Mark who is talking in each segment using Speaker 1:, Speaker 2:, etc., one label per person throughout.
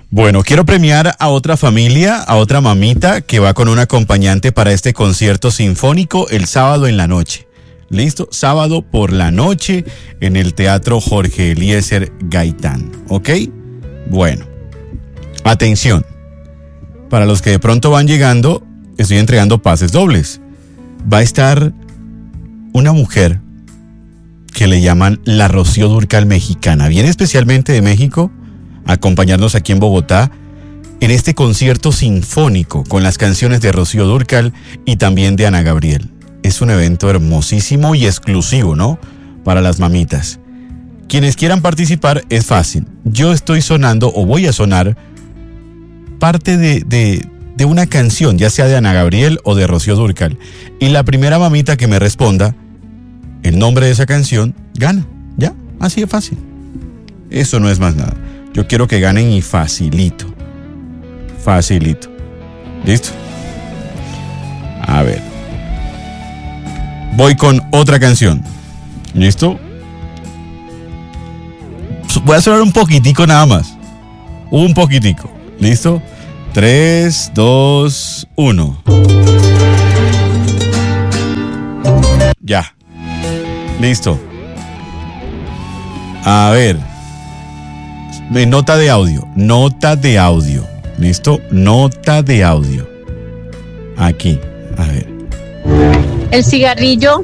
Speaker 1: Bueno, quiero premiar a otra familia, a otra mamita que va con un acompañante para este concierto sinfónico el sábado en la noche. ¿Listo? Sábado por la noche en el Teatro Jorge Eliezer Gaitán. ¿Ok? Bueno, atención. Para los que de pronto van llegando, estoy entregando pases dobles. Va a estar una mujer que le llaman la Rocío Dúrcal mexicana. Viene especialmente de México a acompañarnos aquí en Bogotá en este concierto sinfónico con las canciones de Rocío Dúrcal y también de Ana Gabriel. Es un evento hermosísimo y exclusivo, ¿no? Para las mamitas. Quienes quieran participar es fácil. Yo estoy sonando o voy a sonar parte de una canción, ya sea de Ana Gabriel o de Rocío Dúrcal. Y la primera mamita que me responda el nombre de esa canción, gana. Ya, así de fácil. Eso no es más nada. Yo quiero que ganen y facilito. Facilito. ¿Listo? A ver. Voy con otra canción. ¿Listo? Voy a sonar un poquitico nada más. Un poquitico. ¿Listo? 3, 2, 1. Ya. Listo. A ver. Nota de audio. Nota de audio. ¿Listo? Nota de audio. Aquí. A ver.
Speaker 2: El cigarrillo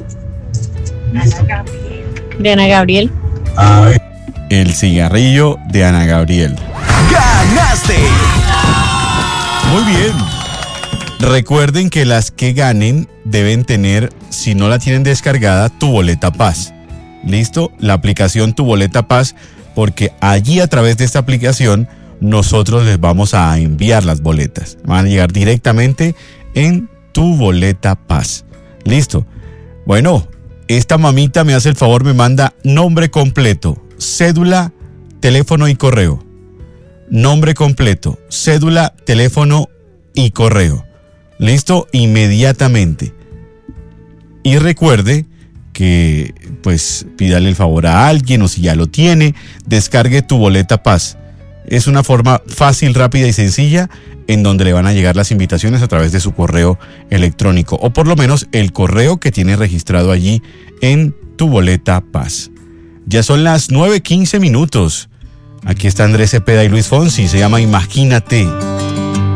Speaker 2: de Ana Gabriel.
Speaker 1: A ver. El cigarrillo de Ana Gabriel.
Speaker 3: ¡Ganaste!
Speaker 1: Muy bien. Recuerden que las que ganen deben tener, si no la tienen descargada, Tu Boleta Paz. ¿Listo? La aplicación Tu Boleta Paz, porque allí a través de esta aplicación nosotros les vamos a enviar las boletas. Van a llegar directamente en Tu Boleta Paz. ¿Listo? Bueno, esta mamita me hace el favor, me manda nombre completo, cédula, teléfono y correo. Nombre completo, cédula, teléfono y correo. ¿Listo? Inmediatamente. Y recuerde que, pues, pídale el favor a alguien o si ya lo tiene, descargue Tu Boleta Paz. Es una forma fácil, rápida y sencilla en donde le van a llegar las invitaciones a través de su correo electrónico o por lo menos el correo que tiene registrado allí en Tu Boleta Paz. Ya son las 9:15 minutos. Aquí está Andrés Cepeda y Luis Fonsi. Se llama Imagínate.